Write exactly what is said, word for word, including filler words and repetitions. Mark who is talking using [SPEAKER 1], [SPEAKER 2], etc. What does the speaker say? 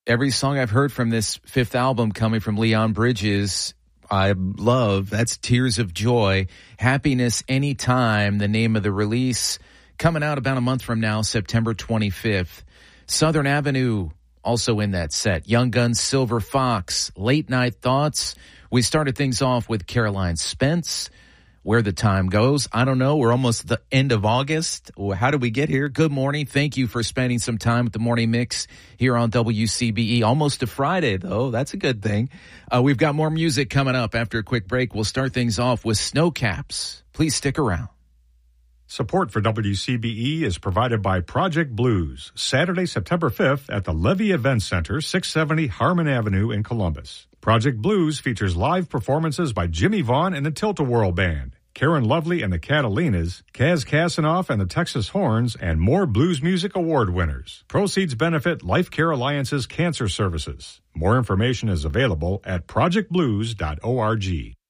[SPEAKER 1] Every song I've heard from this fifth album coming from Leon Bridges, I love. That's Tears of Joy. Happiness Anytime, the name of the release. Coming out about a month from now, September twenty-fifth. Southern Avenue, also in that set. Young Guns, Silver Fox, Late Night Thoughts. We started things off with Caroline Spence. Where the time goes, I don't know. We're almost at the end of August. How did we get here? Good morning. Thank you for spending some time with the Morning Mix here on W C B E. Almost a Friday, though. That's a good thing. Uh, we've got more music coming up after a quick break. We'll start things off with Snowcaps. Please stick around.
[SPEAKER 2] Support for W C B E is provided by Project Blues, Saturday, September fifth at the Levy Event Center, six seventy Harmon Avenue in Columbus. Project Blues features live performances by Jimmy Vaughn and the Tilt-A-Whirl Band, Karen Lovely and the Catalinas, Kaz Kasanoff and the Texas Horns, and more blues music award winners. Proceeds benefit Life Care Alliance's cancer services. More information is available at project blues dot org.